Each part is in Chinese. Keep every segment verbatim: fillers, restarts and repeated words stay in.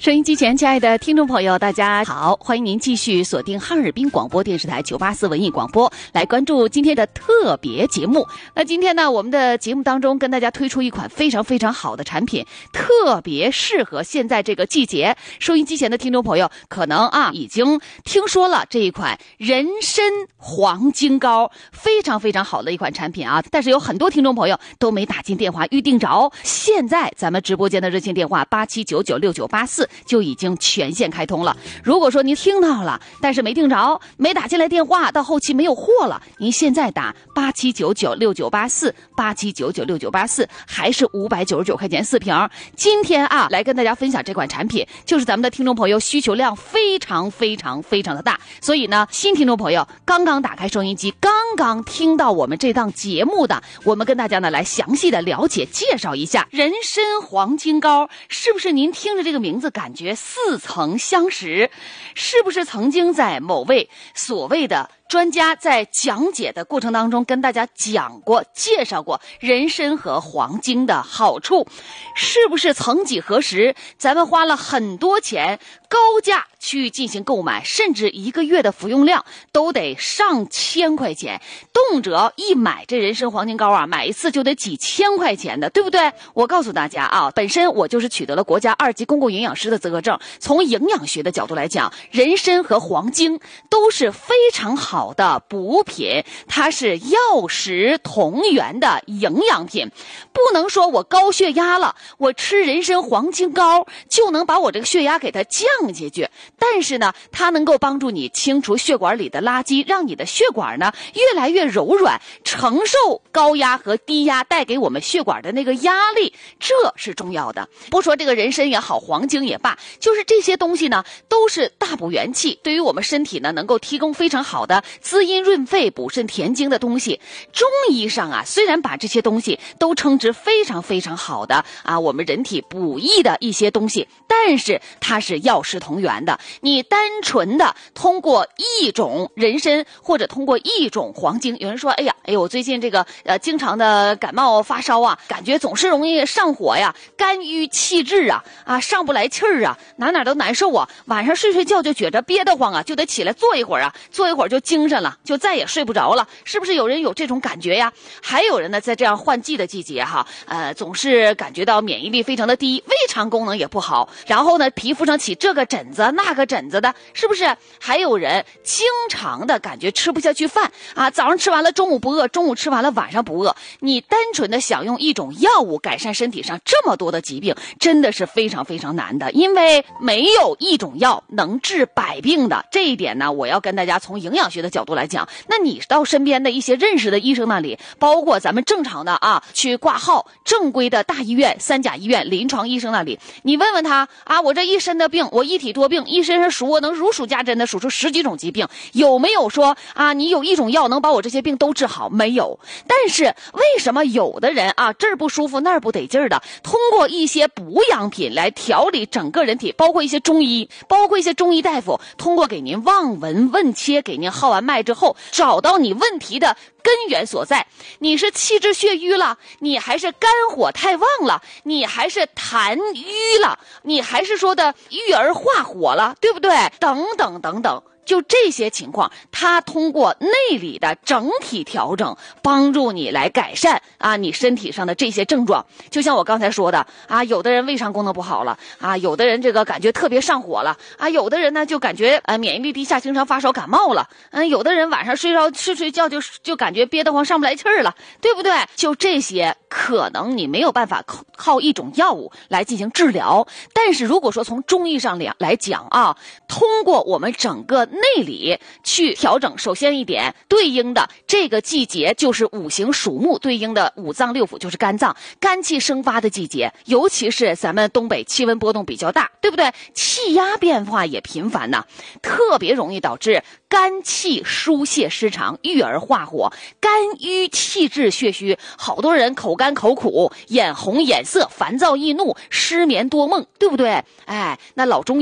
收音机前亲爱的听众朋友大家好，欢迎您继续锁定哈尔滨广播电视台九八四文艺广播，来关注今天的特别节目。那今天呢，我们的节目当中跟大家推出一款非常非常好的产品，特别适合现在这个季节。收音机前的听众朋友可能啊已经听说了这一款人参黄精膏，非常非常好的一款产品啊，但是有很多听众朋友都没打进电话预定着。现在咱们直播间的热线电话八七九九六九八四就已经全线开通了。如果说您听到了，但是没订着，没打进来电话，到后期没有货了，您现在打八七九九六九八四，八七九九六九八四，还是五百九十九块钱四瓶。今天啊，来跟大家分享这款产品，就是咱们的听众朋友需求量非常非常非常的大，所以呢，新听众朋友刚刚打开收音机，刚刚听到我们这档节目的，我们跟大家呢来详细的了解介绍一下人参黄精膏，是不是您听着这个名字感觉似曾相识？是不是曾经在某位所谓的专家在讲解的过程当中跟大家讲过介绍过人参和黄精的好处？是不是曾几何时咱们花了很多钱高价去进行购买，甚至一个月的服用量都得上千块钱，动辄一买这人参黄精膏啊，买一次就得几千块钱的，对不对？我告诉大家啊，本身我就是取得了国家二级公共营养师的资格证，从营养学的角度来讲，人参和黄精都是非常好的补品，它是药食同源的营养品。不能说我高血压了，我吃人参黄精膏就能把我这个血压给它降下去，但是呢，它能够帮助你清除血管里的垃圾，让你的血管呢越来越柔软，承受高压和低压带给我们血管的那个压力，这是重要的。不说这个人参也好，黄精也罢，就是这些东西呢都是大补元气，对于我们身体呢能够提供非常好的滋阴润肺补肾填精的东西。中医上啊，虽然把这些东西都称之非常非常好的啊，我们人体补益的一些东西，但是它是药食同源的。你单纯的通过一种人参或者通过一种黄精，有人说哎呀哎呦我最近这个呃经常的感冒发烧啊，感觉总是容易上火呀，肝郁气滞啊啊上不来气儿啊，哪哪都难受啊，晚上睡睡觉就觉着憋得慌啊，就得起来坐一会儿啊，坐一会儿就精神了，就再也睡不着了，是不是有人有这种感觉呀？还有人呢，在这样换季的季节哈，呃，总是感觉到免疫力非常的低，胃肠功能也不好，然后呢，皮肤上起这个疹子那个疹子的，是不是？还有人经常的感觉吃不下去饭啊，早上吃完了中午不饿，中午吃完了晚上不饿。你单纯的想用一种药物改善身体上这么多的疾病，真的是非常非常难的，因为没有一种药能治百病的。这一点呢，我要跟大家从营养学的角度来讲。那你到身边的一些认识的医生那里，包括咱们正常的啊，去挂号正规的大医院、三甲医院、临床医生那里，你问问他啊，我这一身的病，我一体多病，一身是数，我能如数家珍的数出十几种疾病，有没有说啊，你有一种药能把我这些病都治好？没有。但是为什么有的人啊，这儿不舒服那儿不得劲儿的，通过一些补养品来调理整个人体，包括一些中医，包括一些中医大夫，通过给您望闻问切，给您号完脉之后，找到你问题的根源所在。你是气滞血瘀了，你还是肝火太旺了，你还是痰瘀了，你还是说的郁而化火了，对不对？等等等等，就这些情况，它通过内里的整体调整，帮助你来改善啊你身体上的这些症状。就像我刚才说的啊，有的人胃肠功能不好了啊，有的人这个感觉特别上火了啊，有的人呢就感觉呃免疫力低下，经常发烧感冒了，嗯，有的人晚上睡着睡睡觉就就感觉憋得慌上不来气儿了，对不对？就这些可能你没有办法靠靠一种药物来进行治疗，但是如果说从中医上来讲啊，通过我们整个内里去调整，首先一点，对应的这个季节就是五行属木，对应的五脏六腑就是肝脏，肝气生发的季节，尤其是咱们东北气温波动比较大，对不对？气压变化也频繁呐，特别容易导致肝气疏泄失常，郁而化火，肝郁气滞血虚，好多人口干口苦，眼红眼涩，烦躁易怒，失眠多梦，对不对？哎，那老中医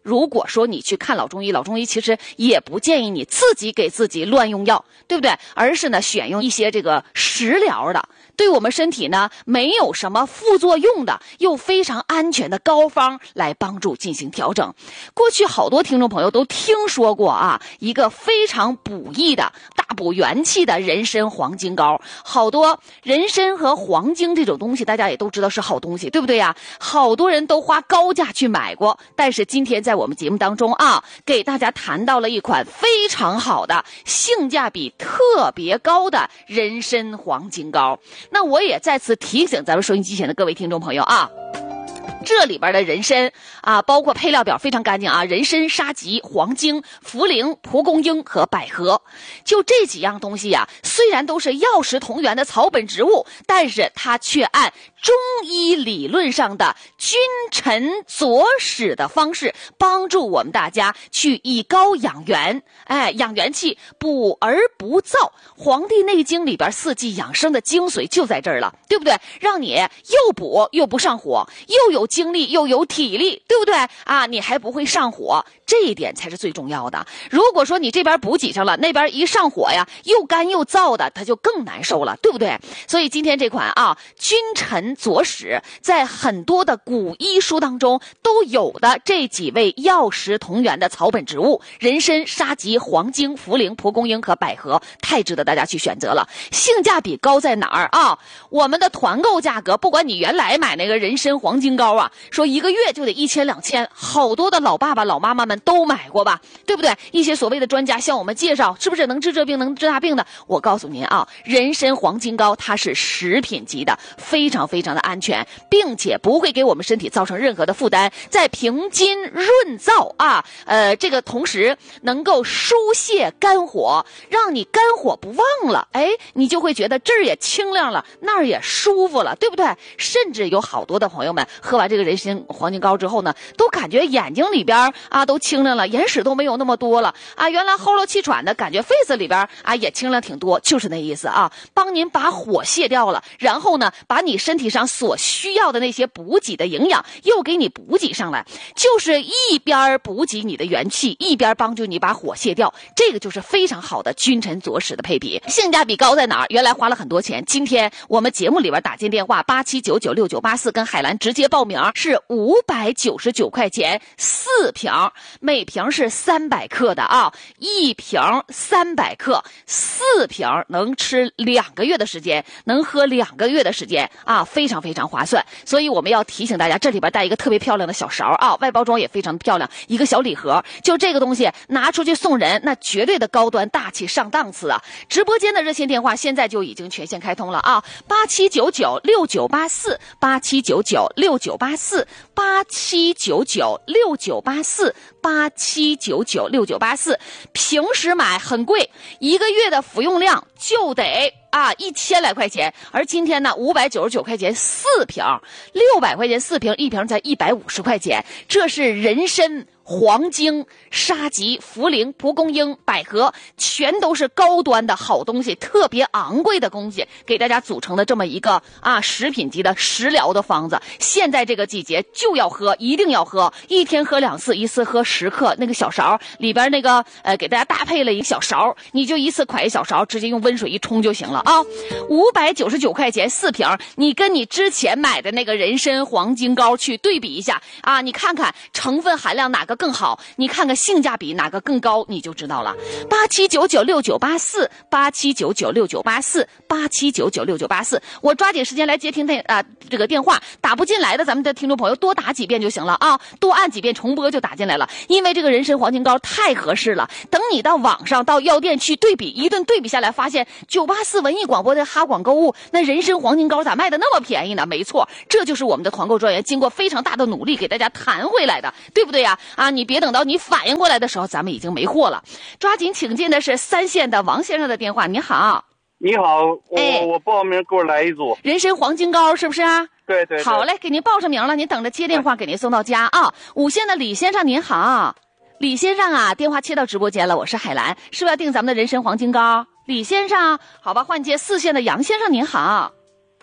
如果说你去看老中医，老中医其实也不建议你自己给自己乱用药，对不对？而是呢选用一些这个食疗的，对我们身体呢没有什么副作用的，又非常安全的膏方来帮助进行调整。过去好多听众朋友都听说过啊，一个非常补益的、大补元气的人参黄精膏。好多人参和黄精这种东西，大家也都知道是好东西，对不对呀？好多人都花高价去买过，但是今天在我们节目当中啊，给大家谈到了一款非常好的、性价比特别高的人参黄精膏。那我也再次提醒咱们收音机前的各位听众朋友啊，这里边的人参啊，包括配料表非常干净啊，人参、沙棘、黄精、茯苓、蒲公英和百合，就这几样东西呀、啊，虽然都是药食同源的草本植物，但是它却按中医理论上的君臣佐使的方式，帮助我们大家去以膏养元，哎，养元气，补而不燥。《黄帝内经》里边四季养生的精髓就在这儿了，对不对？让你又补又不上火，又有精力又有体力，对不对啊？你还不会上火，这一点才是最重要的。如果说你这边补给上了，那边一上火呀，又干又燥的，它就更难受了，对不对？所以今天这款啊，君臣佐使，在很多的古医书当中都有的这几味药食同源的草本植物，人参、沙棘、黄精、茯苓、蒲公英和百合，太值得大家去选择了。性价比高在哪儿啊？我们的团购价格，不管你原来买那个人参黄精膏啊，说一个月就得一千两千，好多的老爸爸老妈妈们都买过吧，对不对？一些所谓的专家向我们介绍，是不是能治这病能治那病的？我告诉您啊，人参黄精膏它是食品级的，非常非常的安全，并且不会给我们身体造成任何的负担，在平津润燥啊，呃，这个同时能够疏泄肝火，让你肝火不旺了，哎，你就会觉得这儿也清亮了，那儿也舒服了，对不对？甚至有好多的朋友们喝完这个人参黄精膏之后呢，都感觉眼睛里边啊都清亮了，眼屎都没有那么多了啊，原来齁了气喘的感觉肺子里边啊也清亮挺多，就是那意思啊，帮您把火卸掉了，然后呢把你身体上所需要的那些补给的营养又给你补给上来，就是一边补给你的元气，一边帮助你把火卸掉，这个就是非常好的君臣佐使的配比。性价比高在哪儿？原来花了很多钱，今天我们节目里边打进电话八七九九六九八四跟海兰直接报名是五百九十九块钱四瓶，每瓶是三百克的啊，一瓶三百克，四瓶能吃两个月的时间，能喝两个月的时间啊，非常非常划算。所以我们要提醒大家，这里边带一个特别漂亮的小勺啊，外包装也非常漂亮，一个小礼盒，就这个东西拿出去送人，那绝对的高端大气上档次啊！直播间的热线电话现在就已经全线开通了啊，八七九九六九八四，八七九九六九八四，八七九九六九八四，八七九九六九八四。平时买很贵，一个月的服用量就得啊一千来块钱，而今天呢五百九十九块钱四瓶，六百块钱四瓶，一瓶才一百五十块钱。这是人参、黄精、沙棘、茯苓、蒲公英、百合，全都是高端的好东西，特别昂贵的东西，给大家组成的这么一个啊食品级的食疗的方子。现在这个季节就要喝，一定要喝，一天喝两次，一次喝十克，那个小勺里边那个呃给大家搭配了一个小勺，你就一次㧟一小勺，直接用温水一冲就行了啊。五百九十九块钱四瓶，你跟你之前买的那个人参黄精膏去对比一下啊，你看看成分含量哪个更好，你看看性价比哪个更高，你就知道了。八七九九六九八四，八七九九六九八四，八七九九六九八四。我抓紧时间来接听电啊这个电话，打不进来的咱们的听众朋友多打几遍就行了啊，多按几遍重播就打进来了。因为这个人参黄精膏太合适了，等你到网上到药店去对比一顿对比下来，发现九八四文艺广播的哈广购物那人参黄精膏咋卖的那么便宜呢？没错，这就是我们的团购专员经过非常大的努力给大家谈回来的，对不对呀？啊，你别等到你反应过来的时候，咱们已经没货了。抓紧请进的是三线的王先生的电话。你好。 你好，我、哎、我报名给我来一组人参黄精膏，是不是啊？ 对 对, 对。 好嘞，给您报上名了，您等着接电话给您送到家啊。五线的李先生您好。李先生啊，电话切到直播间了，我是海兰，是不是要订咱们的人参黄精膏？李先生，好吧，换接四线的杨先生您好。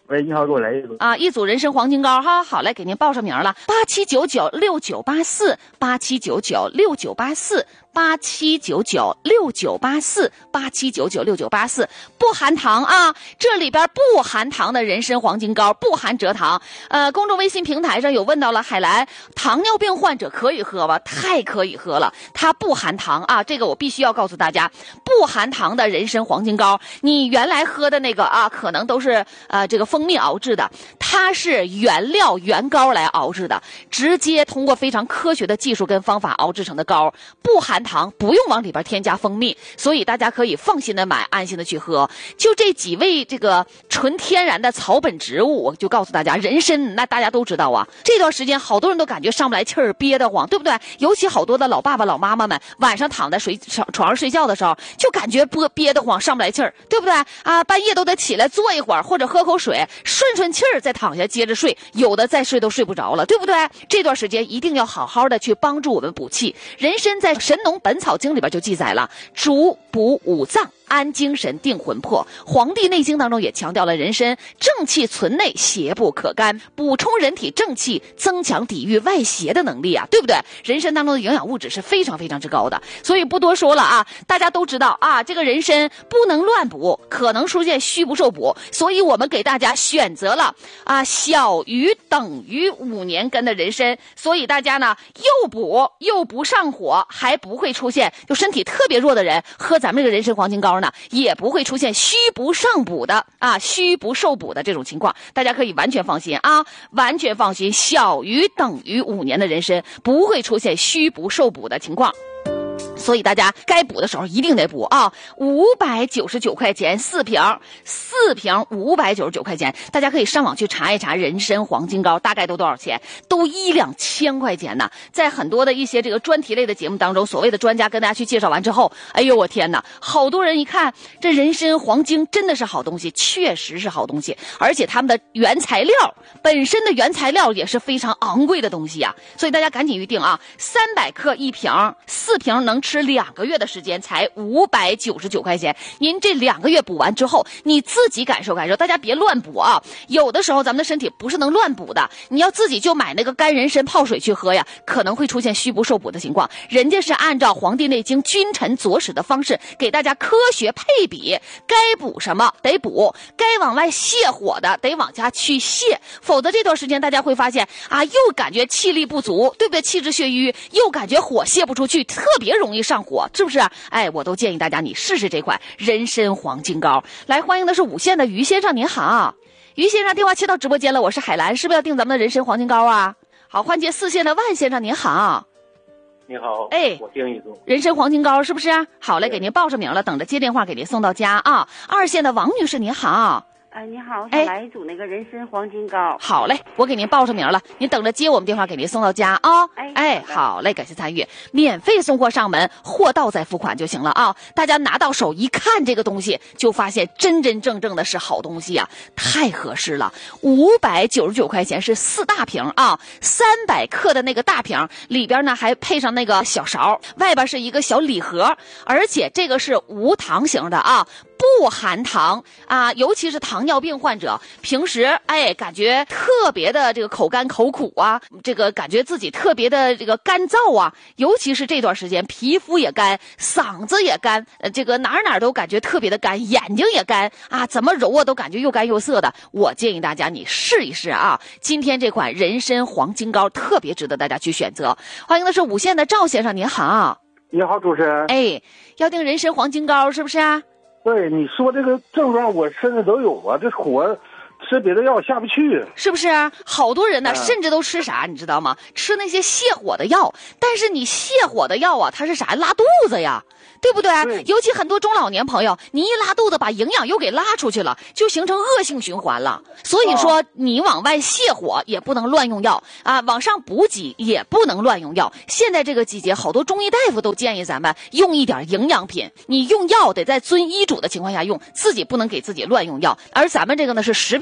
喂，你好，给我来一组啊，一组人参黄金膏哈，好嘞，给您报上名了，八七九九六九八四，八七九九六九八四，八七九九六九八四，八七九九六九八四，不含糖啊，这里边不含糖的人参黄金膏，不含蔗糖。呃，公众微信平台上有问到了，海兰，糖尿病患者可以喝吗？太可以喝了，它不含糖啊，这个我必须要告诉大家，不含糖的人参黄金膏，你原来喝的那个啊，可能都是呃这个蜂蜜熬制的，它是原料原膏来熬制的，直接通过非常科学的技术跟方法熬制成的膏，不含糖，不用往里边添加蜂蜜，所以大家可以放心的买，安心的去喝。就这几味这个纯天然的草本植物，我就告诉大家，人参那大家都知道啊，这段时间好多人都感觉上不来气儿，憋得慌，对不对？尤其好多的老爸爸老妈妈们晚上躺在睡床上睡觉的时候，就感觉憋憋得慌，上不来气儿，对不对啊？半夜都得起来坐一会儿，或者喝口水顺顺气儿再躺下接着睡，有的再睡都睡不着了，对不对？这段时间一定要好好的去帮助我们补气。人参在《神农本草经》里边就记载了，主补五脏，安精神，定魂魄。黄帝内经当中也强调了人参正气存内，邪不可干，补充人体正气，增强抵御外邪的能力啊，对不对？人参当中的营养物质是非常非常之高的，所以不多说了啊，大家都知道啊，这个人参不能乱补，可能出现虚不受补，所以我们给大家选择了啊小于等于五年根的人参，所以大家呢又补又不上火，还不会出现就身体特别弱的人喝咱们这个人参黄金膏呢，也不会出现虚不上补的啊虚不受补的这种情况，大家可以完全放心啊，完全放心，小于等于五年的人参不会出现虚不受补的情况。所以大家该补的时候一定得补啊！五百九十九块钱四瓶，四瓶五百九十九块钱，大家可以上网去查一查人参黄金膏大概都多少钱，都一两千块钱呢。在很多的一些这个专题类的节目当中，所谓的专家跟大家去介绍完之后，哎呦我天哪，好多人一看这人参黄金真的是好东西，确实是好东西，而且他们的原材料本身的原材料也是非常昂贵的东西啊，所以大家赶紧预定啊，三百克一瓶，四瓶能吃两个月的时间，才五百九十九块钱。您这两个月补完之后，你自己感受感受，大家别乱补啊！有的时候咱们的身体不是能乱补的，你要自己就买那个干人参泡水去喝呀，可能会出现虚不受补的情况。人家是按照《黄帝内经》君臣佐使的方式，给大家科学配比，该补什么得补，该往外泄火的得往家去泄，否则这段时间大家会发现啊，又感觉气力不足，对不对？气滞血瘀，又感觉火泄不出去，特别容易上火，是不是？哎，我都建议大家你试试这款人参黄金膏。来，欢迎的是五线的于先生，您好。于先生电话切到直播间了，我是海兰，是不是要订咱们的人参黄金膏啊？好，换接四线的万先生，您好。 你好， 哎，我订一组人参黄金膏，是不是？好嘞，给您报上名了，等着接电话给您送到家啊。二线的王女士，您好。 哎，你好，我想来一组那个人参黄金膏。 好嘞，我给您报上名了，您等着接我们电话给您送到家啊。哦。 哎哎，好嘞，感谢参与，免费送货上门，货到再付款就行了啊。大家拿到手一看这个东西，就发现真真正正的是好东西啊，太合适了。五百九十九块钱是四大瓶啊，三百克的那个大瓶里边呢还配上那个小勺，外边是一个小礼盒，而且这个是无糖型的啊。不含糖啊，尤其是糖尿病患者，平时哎感觉特别的这个口干口苦啊，这个感觉自己特别的这个干燥啊，尤其是这段时间皮肤也干，嗓子也干，呃这个哪儿哪儿都感觉特别的干，眼睛也干啊，怎么揉啊都感觉又干又涩的。我建议大家你试一试啊，今天这款人参黄金膏特别值得大家去选择。欢迎的是五线的赵先生，您好。 你好，主持人。 哎，要订人参黄金膏是不是啊？ 对，你说这个症状我身上都有啊，这火吃别的药下不去， 是不是啊？好多人呢、 嗯、 甚至都吃啥你知道吗？吃那些泻火的药，但是你泻火的药啊，它是啥？拉肚子呀，对不对？ 对， 尤其很多中老年朋友，你一拉肚子把营养又给拉出去了，就形成恶性循环了。所以说、哦、你往外泻火也不能乱用药啊，往上补给也不能乱用药。现在这个季节好多中医大夫都建议咱们用一点营养品，你用药得在遵医嘱的情况下用，自己不能给自己乱用药。而咱们这个呢是食品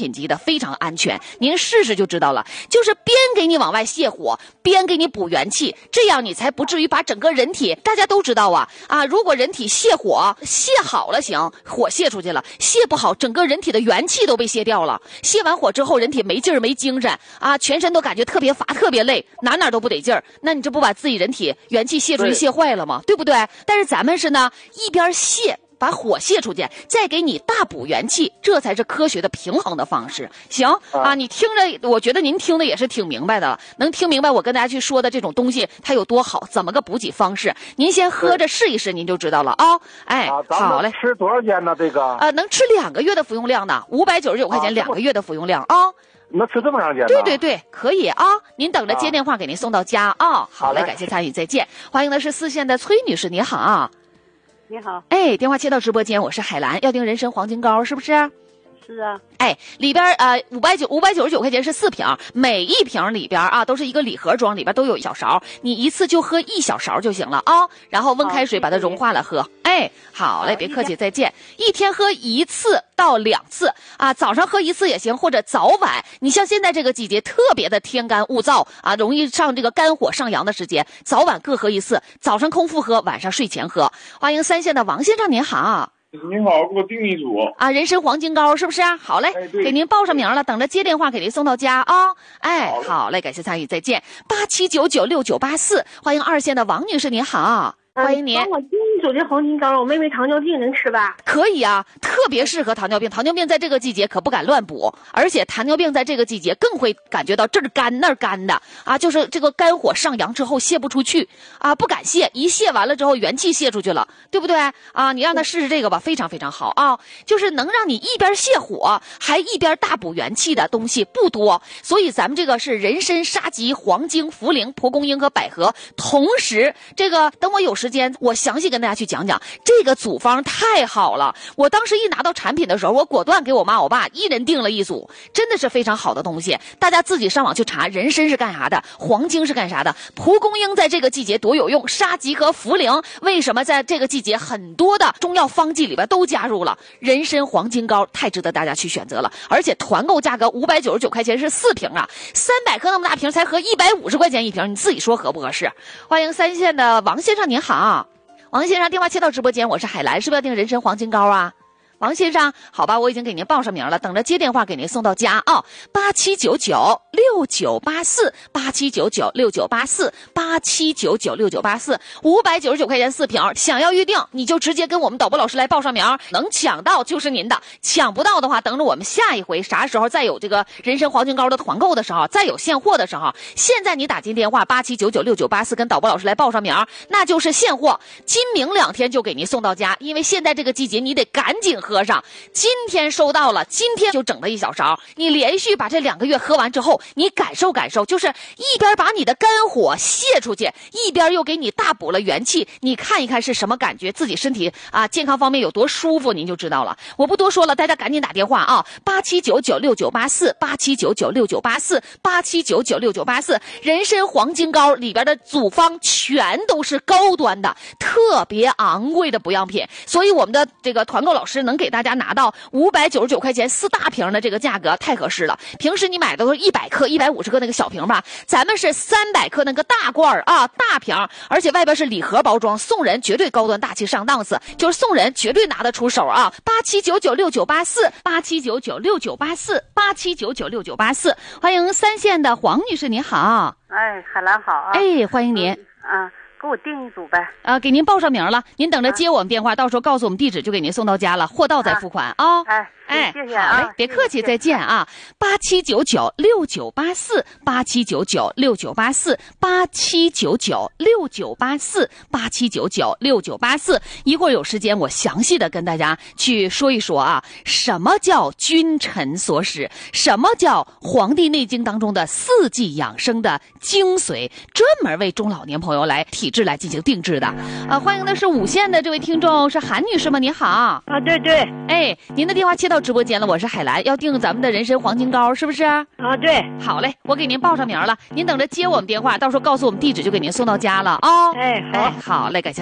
品级的，非常安全，您试试就知道了。就是边给你往外泄火，边给你补元气，这样你才不至于把整个人体，大家都知道啊啊，如果人体泄火泄好了行，火泄出去了，泄不好，整个人体的元气都被泄掉了。泄完火之后，人体没劲儿没精神啊，全身都感觉特别乏特别累，哪哪都不得劲儿，那你这不把自己人体元气泄出去泄坏了吗？ 对, 对不对？但是咱们是呢，一边泄把火泄出去，再给你大补元气，这才是科学的平衡的方式。行 啊, 啊，你听着，我觉得您听的也是挺明白的，能听明白我跟大家去说的这种东西它有多好，怎么个补给方式？您先喝着试一试，您就知道了啊。哎， 啊、 好嘞。 吃多少天呢？这个呃，能吃两个月的服用量呢，五百九十九块钱两个月的服用量啊。 能吃这么长时间？ 对对对，可以啊！您等着接电话给您送到家啊！啊好嘞，感谢参与，再见。欢迎的是四线的崔女士，你好。 你好。 哎，电话接到直播间，我是海兰，要订人参黄金膏是不是？ 是啊。 哎，里边呃五百九五百九十九块钱是四瓶，每一瓶里边啊都是一个礼盒装，里边都有一小勺，你一次就喝一小勺就行了啊。然后温开水把它融化了喝。哎，好嘞，别客气，再见。一天喝一次到两次啊，早上喝一次也行，或者早晚。你像现在这个季节特别的天干物燥啊，容易上这个肝火上扬的时间，早晚各喝一次，早上空腹喝，晚上睡前喝。欢迎三线的王先生，您好。 您好，给我订一组啊，人参黄金膏是不是啊？好嘞， 哎、 给您报上名了，等着接电话给您送到家啊、哦。哎，好嘞，感谢参与，再见。八七九九六九八四，欢迎二线的王女士，您好。欢迎您。 帮我订一组这黄金膏，我妹妹糖尿病能吃吧？ 可以啊，特别适合糖尿病。糖尿病在这个季节可不敢乱补，而且糖尿病在这个季节更会感觉到这儿干那儿干的啊，就是这个肝火上扬之后泄不出去啊，不敢泄，一泄完了之后元气泄出去了，对不对啊？你让他试试这个吧，非常非常好啊，就是能让你一边泄火还一边大补元气的东西不多，所以咱们这个是人参、沙棘、黄精、茯苓、蒲公英和百合，同时这个等我有时间我详细跟大家去讲讲这个组方太好了。我当时一拿到产品的时候，我果断给我妈我爸一人订了一组，真的是非常好的东西。大家自己上网去查，人参是干啥的，黄精是干啥的，蒲公英在这个季节多有用，沙棘和茯苓为什么在这个季节很多的中药方剂里边都加入了人参黄金膏，太值得大家去选择了。而且团购价格五百九十九块钱是四瓶啊，三百克那么大瓶才合一百五十块钱一瓶，你自己说合不合适？欢迎三线的王先生，您好。王先生，电话切到直播间，我是海兰，是不是要订人参黄金膏啊？王先生，好吧，我已经给您报上名了，等着接电话给您送到家啊。八七九九六九八四，八七九九六九八四，八七九九六九八四，五百九十九块钱四瓶，想要预定你就直接跟我们导播老师来报上名，能抢到就是您的，抢不到的话，等着我们下一回啥时候再有这个人参黄金膏的团购的时候，再有现货的时候，现在你打进电话八七九九六九八四跟导播老师来报上名，那就是现货，今明两天就给您送到家，因为现在这个季节你得赶紧喝。喝上，今天收到了，今天就整了一小勺，你连续把这两个月喝完之后，你感受感受，就是一边把你的肝火泄出去，一边又给你大补了元气，你看一看是什么感觉，自己身体啊健康方面有多舒服，您就知道了。我不多说了，大家赶紧打电话啊，八七九九六九八四，八七九九六九八四，八七九九六九八四，人参黄金膏里边的组方全都是高端的，特别昂贵的补养品，所以我们的这个团购老师能给大家拿到五百九十九块钱四大瓶的这个价格太合适了。平时你买的都是一百克、一百五十克那个小瓶吧，咱们是三百克那个大罐啊，大瓶，而且外边是礼盒包装，送人绝对高端大气上档次，就是送人绝对拿得出手啊！八七九九六九八四，八七九九六九八四，八七九九六九八四，欢迎三线的黄女士，您好。 哎，海兰好啊。 哎，欢迎您。 啊。给我订一组呗。 啊，给您报上名了，您等着接我们电话，啊、到时候告诉我们地址，就给您送到家了，货到再付款啊。 哎哎， 谢谢啊， 好嘞，别客气，再见啊。八七九九六九八四，八七九九六九八四，八七九九六九八四，八七九九六九八四。一会儿有时间，我详细的跟大家去说一说啊，什么叫君臣所使，什么叫《黄帝内经》当中的四季养生的精髓，专门为中老年朋友来体质来进行定制的。啊，欢迎的是五线的这位听众是韩女士吗？你好。 啊，对对。 哎，您的电话切到直播间了，我是海兰，要订咱们的人参黄金膏，是不是？ 啊，对。 好嘞，我给您报上名了，您等着接我们电话，到时候告诉我们地址，就给您送到家了啊、哦。 哎，好。 哎，好嘞，感谢。